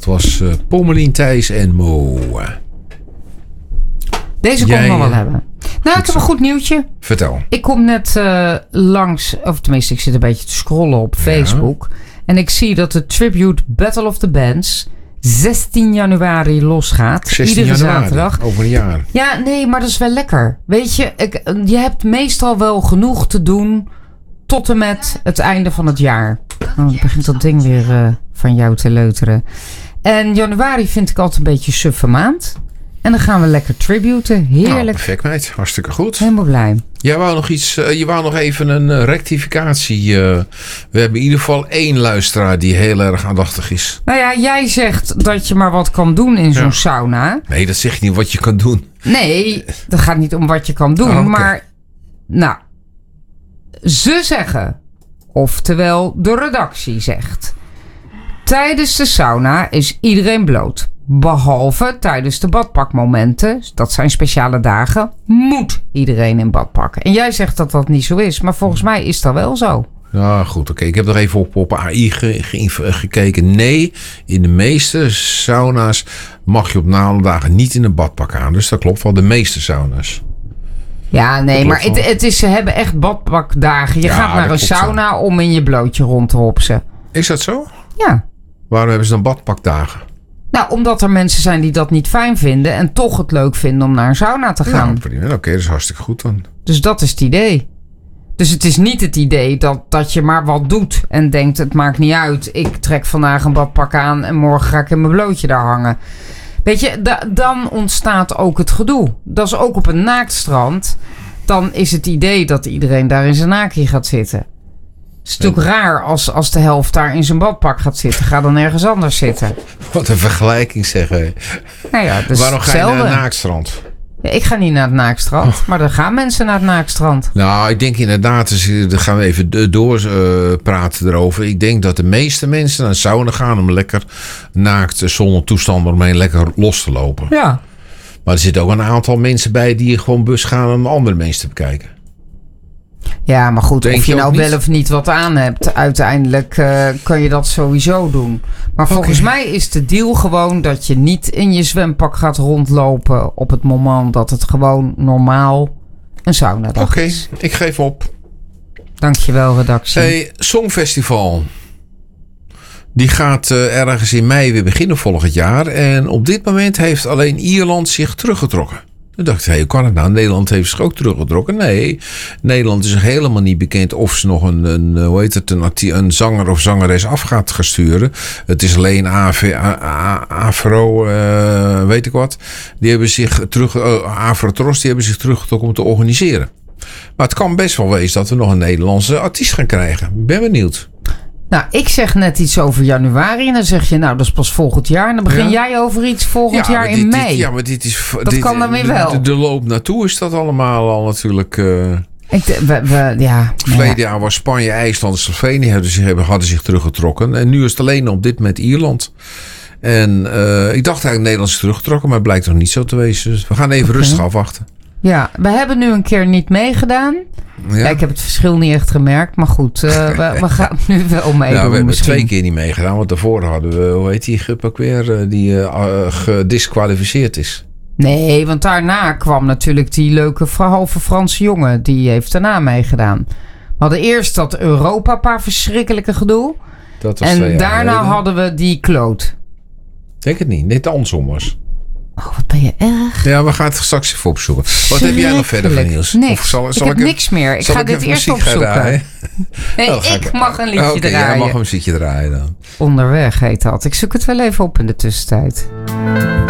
was Pommelien Thijs en Mo. Deze kon ik nog wel hebben. Nou, ik heb een goed nieuwtje. Vertel. Ik kom net langs, of tenminste, ik zit een beetje te scrollen op Facebook. Ja. En ik zie dat de Tribute Battle of the Bands 16 januari losgaat. 16 Iedere januari, zaterdag. Over een jaar. Ja, nee, maar dat is wel lekker. Weet je, je hebt meestal wel genoeg te doen tot en met het einde van het jaar. Oh, dan begint dat ding weer van jou te leuteren. En januari vind ik altijd een beetje een suffe maand. En dan gaan we lekker tributen. Heerlijk. Nou, perfect, meid. Hartstikke goed. Helemaal blij. Jij wou nog iets. Je wou nog even een rectificatie. We hebben in ieder geval 1 luisteraar die heel erg aandachtig is. Nou ja, jij zegt dat je maar wat kan doen in zo'n sauna. Nee, dat zeg je niet wat je kan doen. Nee, dat gaat niet om wat je kan doen. Okay. Maar, nou, ze zeggen, oftewel de redactie zegt, tijdens de sauna is iedereen bloot. Behalve tijdens de badpakmomenten, dat zijn speciale dagen, moet iedereen in badpak. En jij zegt dat dat niet zo is, maar volgens mij is dat wel zo. Ja, goed. Oké. Ik heb nog even op AI gekeken. Nee, in de meeste sauna's mag je op dagen niet in een badpak aan. Dus dat klopt wel, de meeste sauna's. Ja, nee, maar ze hebben echt badpakdagen. Je gaat naar een sauna om in je blootje rond te hopsen. Is dat zo? Ja. Waarom hebben ze dan badpakdagen? Nou, omdat er mensen zijn die dat niet fijn vinden en toch het leuk vinden om naar een sauna te gaan. Ja, oké, dat is hartstikke goed dan. Dus dat is het idee. Dus het is niet het idee dat je maar wat doet en denkt het maakt niet uit. Ik trek vandaag een badpak aan en morgen ga ik in mijn blootje daar hangen. Weet je, dan ontstaat ook het gedoe. Dat is ook op een naaktstrand. Dan is het idee dat iedereen daar in zijn naakje gaat zitten. Het is natuurlijk raar als de helft daar in zijn badpak gaat zitten. Ga dan ergens anders zitten. Wat een vergelijking zeggen. Nou ja, dus waarom ga je naar een naaktstrand? Ja, ik ga niet naar het naaktstrand. Maar er gaan mensen naar het naaktstrand. Nou, ik denk inderdaad, daar gaan we even doorpraten erover. Ik denk dat de meeste mensen naar een sauna gaan om lekker naakt zonder toestand eromheen lekker los te lopen. Ja. Maar er zitten ook een aantal mensen bij die gewoon bus gaan om andere mensen te bekijken. Ja, maar goed, of je nou wel of niet wat aan hebt, uiteindelijk kan je dat sowieso doen. Maar volgens mij is de deal gewoon dat je niet in je zwempak gaat rondlopen op het moment dat het gewoon normaal een saunadag is. Oké, ik geef op. Dankjewel, redactie. Hey, Songfestival. Die gaat ergens in mei weer beginnen volgend jaar. En op dit moment heeft alleen Ierland zich teruggetrokken. Toen dacht ik, hoe kan het nou? Nederland heeft zich ook teruggetrokken. Nee, Nederland is helemaal niet bekend of ze nog een zanger of zangeres af gaat sturen. Het is alleen Afro, weet ik wat. Die hebben zich Afrotros, die hebben zich teruggetrokken om te organiseren. Maar het kan best wel wezen dat we nog een Nederlandse artiest gaan krijgen. Ik ben benieuwd. Nou, ik zeg net iets over januari en dan zeg je, nou, dat is pas volgend jaar. En dan begin jij over iets volgend jaar in mei. Maar dit is... Dat kan dan weer wel. De loop naartoe is dat allemaal al natuurlijk... Verleden jaar was Spanje, IJsland en Slovenië hadden zich teruggetrokken. En nu is het alleen op dit moment Ierland. En ik dacht eigenlijk Nederland is teruggetrokken, maar het blijkt nog niet zo te wezen. Dus we gaan even rustig afwachten. Ja, we hebben nu een keer niet meegedaan. Ja, ik heb het verschil niet echt gemerkt. Maar goed, we gaan nu wel meedoen. Ja, we hebben misschien 2 keer niet meegedaan. Want daarvoor hadden we, hoe heet die groep ook weer, die gedisqualificeerd is. Nee, want daarna kwam natuurlijk die leuke halve Franse jongen. Die heeft daarna meegedaan. We hadden eerst dat Europa-paar verschrikkelijke gedoe. Dat was en daarna hadden we die kloot. Denk het niet. Net andersom was. Oh, wat ben je erg. Ja, we gaan het straks even opzoeken. Wat heb jij nog verder van Niels? Niks. Ik heb niks meer. Ik ga dit eerst opzoeken. Nee, ik mag een liedje draaien. Jij mag een muziekje draaien dan. Onderweg heet dat. Ik zoek het wel even op in de tussentijd.